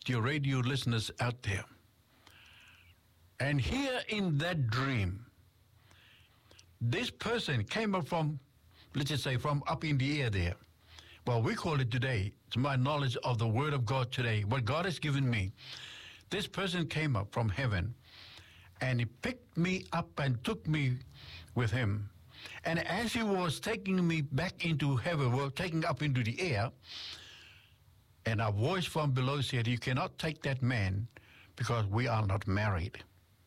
dear radio listeners out there. And here in that dream, this person came up from, let's just say, from up in the air there. Well, we call it today, to my knowledge of the Word of God today, what God has given me. This person came up from heaven, and he picked me up and took me with him. And as he was taking me back into heaven, well, taking up into the air, and a voice from below said, "You cannot take that man because we are not married."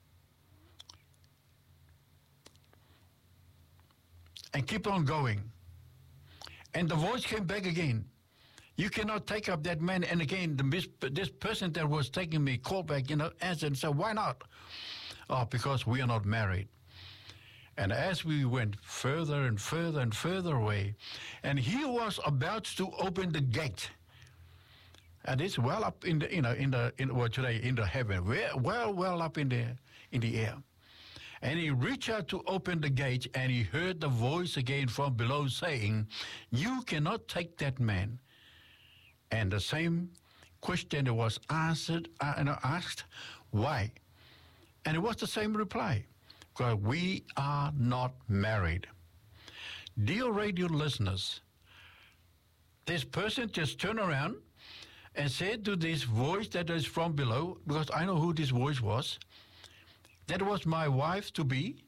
And keep on going. And the voice came back again. "You cannot take up that man." And again, this person that was taking me called back, answered and said, "Why not?" "Oh, because we are not married." And as we went further and further and further away, and he was about to open the gate, and it's well up in the in the heaven, well up in the air. And he reached out to open the gate, and he heard the voice again from below saying, "You cannot take that man." And the same question was asked, "Why?" And it was the same reply, "Because we are not married." Dear radio listeners, this person just turned around and said to this voice that is from below, because I know who this voice was, that was my wife-to-be.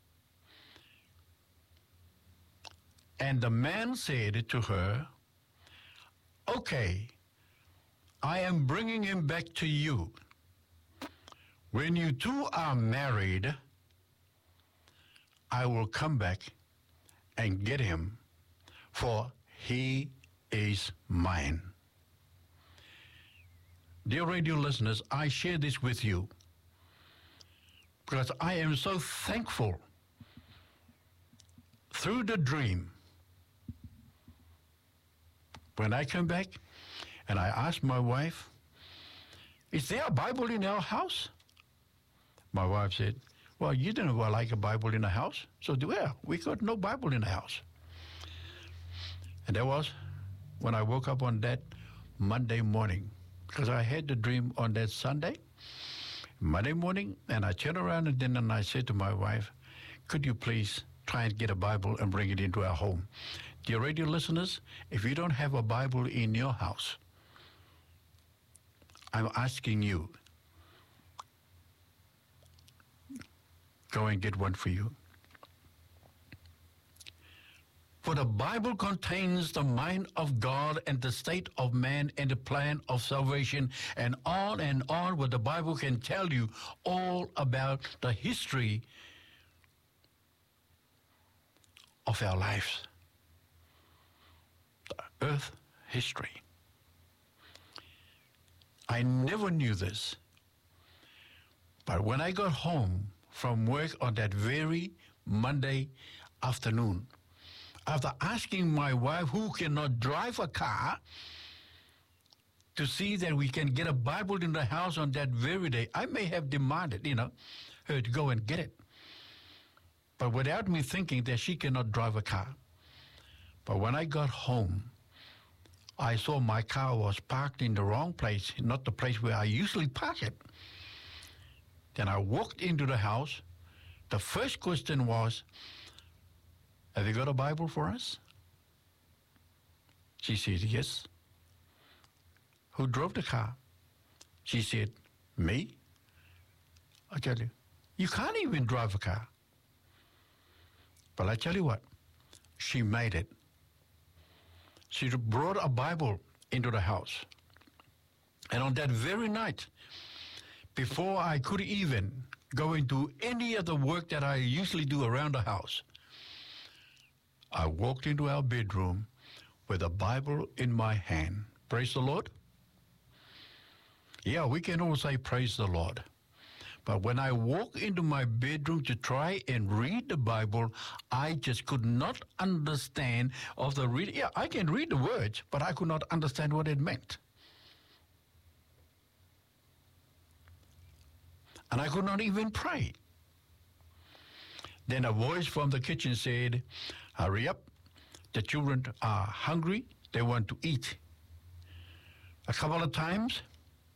And the man said to her, "Okay, I am bringing him back to you. When you two are married, I will come back and get him, for he is mine." Dear radio listeners, I share this with you because I am so thankful. Through the dream, when I come back and I asked my wife, "Is there a Bible in our house?" My wife said, "Well, you didn't like a Bible in the house." So, we got no Bible in the house. And that was when I woke up on that Monday morning, because I had the dream on that Monday morning, and I turned around and then I said to my wife, "Could you please try and get a Bible and bring it into our home?" Dear radio listeners, if you don't have a Bible in your house, I'm asking you, go and get one for you. For the Bible contains the mind of God and the state of man and the plan of salvation, and on what the Bible can tell you all about the history of our lives, the earth history. I never knew this, but when I got home from work on that very Monday afternoon, after asking my wife, who cannot drive a car, to see that we can get a Bible in the house on that very day, I may have demanded, her to go and get it. But without me thinking that she cannot drive a car. But when I got home, I saw my car was parked in the wrong place, not the place where I usually park it. Then I walked into the house. The first question was, "Have you got a Bible for us?" She said, "Yes." "Who drove the car?" She said, "Me." I tell you, you can't even drive a car. But I tell you what, she made it. She brought a Bible into the house. And on that very night, before I could even go into any of the work that I usually do around the house, I walked into our bedroom with a Bible in my hand. Praise the Lord. Yeah, we can all say praise the Lord. But when I walked into my bedroom to try and read the Bible, I just could not understand of the reading. Yeah, I can read the words, but I could not understand what it meant. And I could not even pray. Then a voice from the kitchen said, "Hurry up, the children are hungry, they want to eat." A couple of times,